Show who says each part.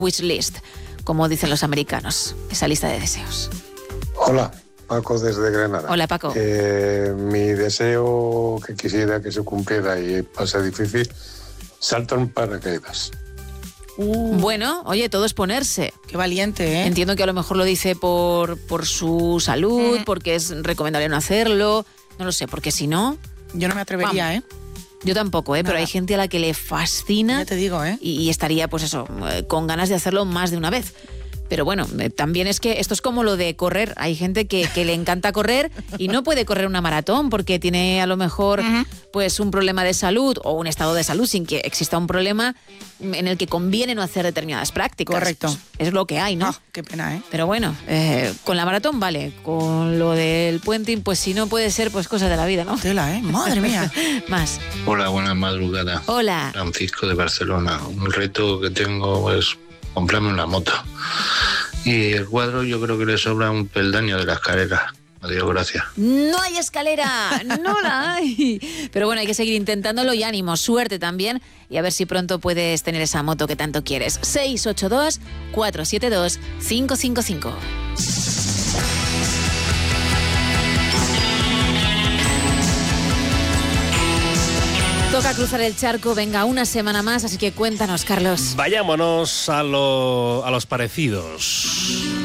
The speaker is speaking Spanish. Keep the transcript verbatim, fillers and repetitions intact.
Speaker 1: wishlist, como dicen los americanos, esa lista de deseos.
Speaker 2: Hola, Paco desde Granada.
Speaker 1: Hola, Paco.
Speaker 2: Eh, mi deseo que quisiera que se cumpliera y pasa difícil, salto en paracaídas.
Speaker 1: Uh, bueno, oye, todo es ponerse.
Speaker 3: Qué valiente, ¿eh?
Speaker 1: Entiendo que a lo mejor lo dice por, por su salud, mm. porque es recomendable no hacerlo, no lo sé, porque si no...
Speaker 3: Yo no me atrevería,
Speaker 1: vamos.
Speaker 3: ¿eh?
Speaker 1: Yo tampoco, ¿eh?
Speaker 3: Nada.
Speaker 1: Pero hay gente a la que le fascina.
Speaker 3: Ya te digo, ¿eh?
Speaker 1: Y, y estaría, pues eso, con ganas de hacerlo más de una vez. Pero bueno, también es que esto es como lo de correr. Hay gente que, que le encanta correr y no puede correr una maratón porque tiene a lo mejor uh-huh. pues un problema de salud o un estado de salud sin que exista un problema en el que conviene no hacer determinadas prácticas.
Speaker 3: Correcto.
Speaker 1: Pues es lo que hay, ¿no?
Speaker 3: Oh, qué pena, ¿eh?
Speaker 1: Pero bueno, eh, con la maratón vale. Con lo del puenting, pues si no puede ser, pues cosas de la vida, ¿no?
Speaker 3: Tela, ¿eh? Madre mía.
Speaker 1: Más.
Speaker 4: Hola, buenas madrugadas.
Speaker 1: Hola.
Speaker 4: Francisco de Barcelona. Un reto que tengo es comprarme una moto. Y el cuadro yo creo que le sobra un peldaño de la escalera. Adiós, gracias.
Speaker 1: No hay escalera, no la hay. Pero bueno, hay que seguir intentándolo y ánimo, suerte también. Y a ver si pronto puedes tener esa moto que tanto quieres. seis ocho dos, cuatro siete dos, cinco cinco cinco. Toca cruzar el charco, venga, una semana más, así que cuéntanos, Carlos.
Speaker 5: Vayámonos a, lo, a los parecidos.